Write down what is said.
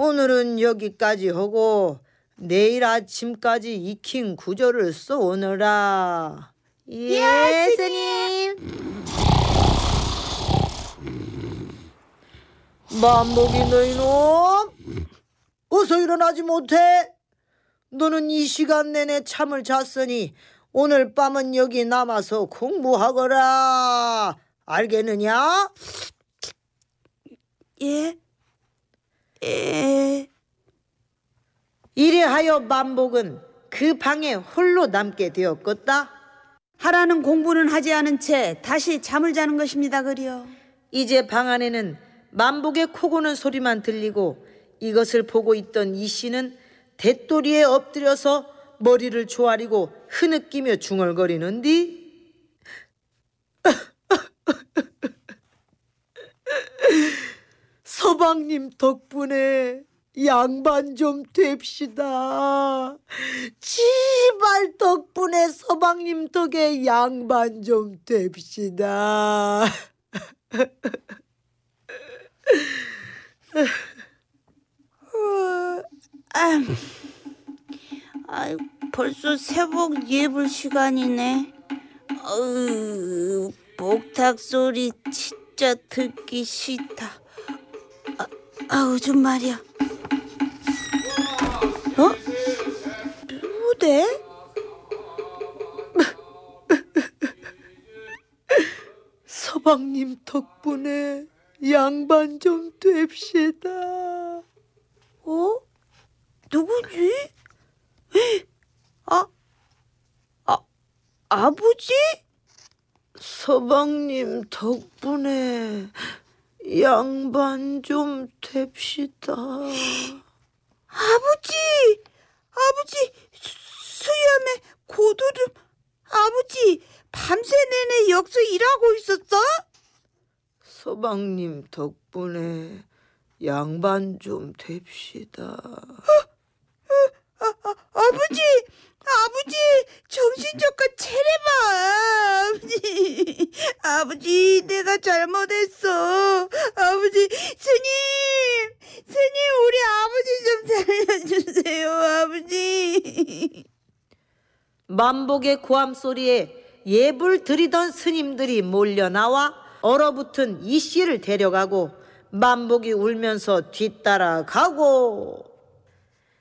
오늘은 여기까지 하고 내일 아침까지 익힌 구절을 써오너라. 예, 스님. 만복이 너희놈, 어서 일어나지 못해? 너는 이 시간 내내 잠을 잤으니 오늘 밤은 여기 남아서 공부하거라. 알겠느냐? 예. 예. 이래하여 만복은 그 방에 홀로 남게 되었겠다. 하라는 공부는 하지 않은 채 다시 잠을 자는 것입니다. 그려. 이제 방 안에는 만복의 코 고는 소리만 들리고 이것을 보고 있던 이씨는 대도리에 엎드려서 머리를 조아리고 흐느끼며 중얼거리는디. 서방님 덕분에 양반 좀 됩시다. 제발 덕분에 서방님 덕에 양반 좀 됩시다. 벌써 새벽 예불 시간이네. 목탁 소리 진짜 듣기 싫다. 좀 말이야. 누구대? 서방님 덕분에 양반 좀 됩시다. 누구지? 아버지? 서방님 덕분에 양반 좀 됩시다. 아버지! 수염에 고드름. 아버지, 밤새 내내 여기서 일하고 있었어? 서방님 덕분에 양반 좀 됩시다. 아버지, 정신 조금 차려봐. 아버지, 내가 잘못했어. 아버지, 스님, 우리 아버지 좀 살려주세요, 아버지. 만복의 고함 소리에 예불 드리던 스님들이 몰려 나와 얼어붙은 이씨를 데려가고 만복이 울면서 뒤따라가고